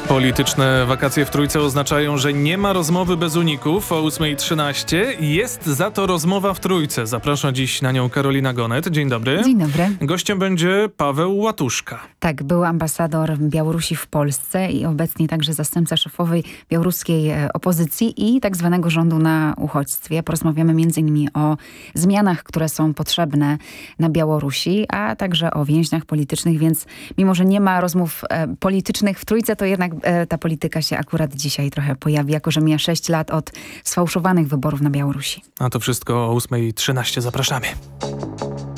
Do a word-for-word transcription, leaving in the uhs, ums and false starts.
Polityczne wakacje w Trójce oznaczają, że nie ma rozmowy bez uników o ósma trzynaście. Jest za to rozmowa w Trójce. Zaprasza dziś na nią Karolina Gonet. Dzień dobry. Dzień dobry. Gościem będzie Paweł Łatuszka. Tak, był ambasador Białorusi w Polsce i obecnie także zastępca szefowej białoruskiej opozycji i tak zwanego rządu na uchodźstwie. Porozmawiamy między innymi o zmianach, które są potrzebne na Białorusi, a także o więźniach politycznych, więc mimo, że nie ma rozmów e, politycznych w Trójce, to jednak e, ta polityka się akurat dzisiaj trochę pojawi, jako że mija sześć lat od sfałszowanych wyborów na Białorusi. A to wszystko o ósma trzynaście. Zapraszamy.